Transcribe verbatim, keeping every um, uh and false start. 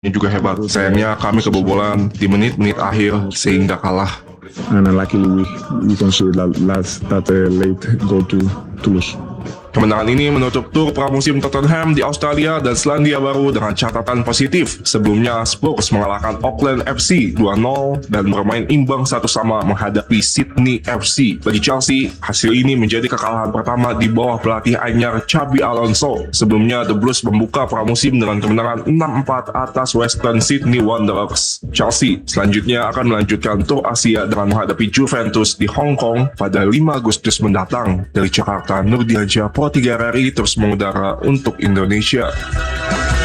Ini juga hebat. Sayangnya kami kebobolan di menit-menit akhir sehingga kalah. And unluckily, we, we conceded that last that uh, late goal to Toulouse. Kemenangan ini menutup tur pramusim Tottenham di Australia dan Selandia Baru dengan catatan positif. Sebelumnya, Spurs mengalahkan Auckland F C dua nol dan bermain imbang satu sama menghadapi Sydney F C. Bagi Chelsea, hasil ini menjadi kekalahan pertama di bawah pelatih anyar Xabi Alonso. Sebelumnya, The Blues membuka pramusim dengan kemenangan enam empat atas Western Sydney Wanderers. Chelsea selanjutnya akan melanjutkan tur Asia dengan menghadapi Juventus di Hong Kong pada lima Agustus mendatang. Dari Jakarta, Nur Diansyah, Pro tiga R R I terus mengudara untuk Indonesia.